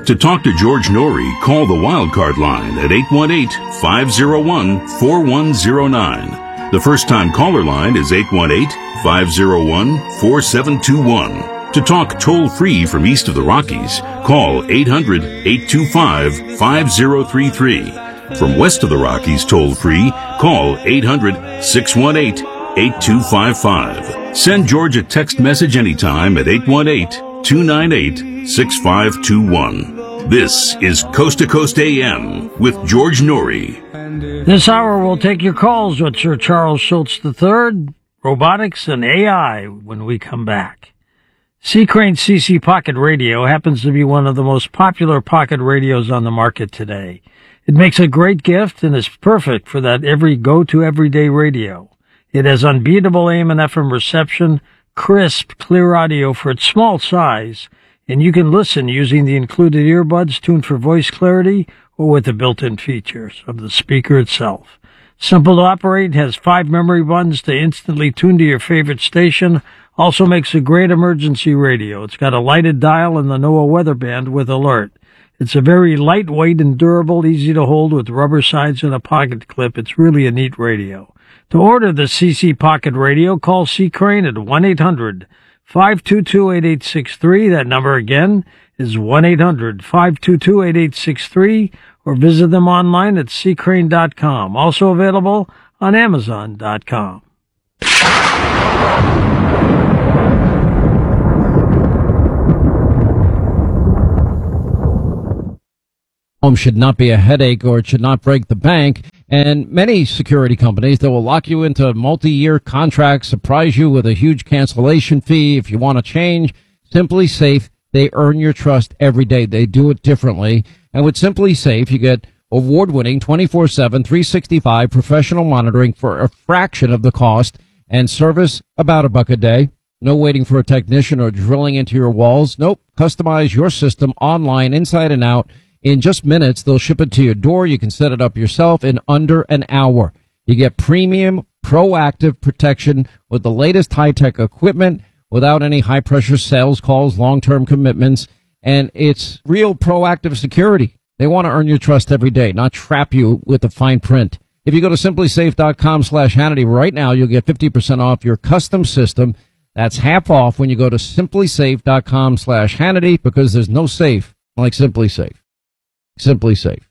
To talk to George Norrie, call the Wildcard line at 818-501-4109. The first-time caller line is 818-501-4721. To talk toll-free from east of the Rockies, call 800-825-5033. From west of the Rockies toll-free, call 800-618-8255. Send George a text message anytime at 818-298-6521. This is Coast to Coast AM with George Norrie. This hour we'll take your calls with Sir Charles Schultz III, robotics and AI when we come back. C. Crane CC Pocket Radio happens to be one of the most popular pocket radios on the market today. It makes a great gift and is perfect for that go-to everyday radio. It has unbeatable AM and FM reception, crisp, clear audio for its small size, and you can listen using the included earbuds tuned for voice clarity or with the built-in features of the speaker itself. Simple to operate, has 5 memory buttons to instantly tune to your favorite station, also makes a great emergency radio. It's got a lighted dial and the NOAA weather band with alert. It's a very lightweight and durable, easy to hold with rubber sides and a pocket clip. It's really a neat radio. To order the CC Pocket Radio, call C. Crane at 1-800-522-8863. That number again is 1-800-522-8863, or visit them online at ccrane.com. Also available on Amazon.com. Home should not be a headache, or it should not break the bank. And many security companies, they will lock you into multi-year contracts, surprise you with a huge cancellation fee if you want to change. Simply Safe, they earn your trust every day. They do it differently. And with Simply Safe, you get award-winning 24/7, 365 professional monitoring for a fraction of the cost, and service about $1 a day. No waiting for a technician or drilling into your walls. Nope. Customize your system online, inside and out. In just minutes, they'll ship it to your door. You can set it up yourself in under an hour. You get premium, proactive protection with the latest high-tech equipment without any high-pressure sales calls, long-term commitments, and it's real proactive security. They want to earn your trust every day, not trap you with the fine print. If you go to simplysafe.com/Hannity right now, you'll get 50% off your custom system. That's half off when you go to simplysafe.com/Hannity, because there's no safe like Simply Safe. Simply Safe.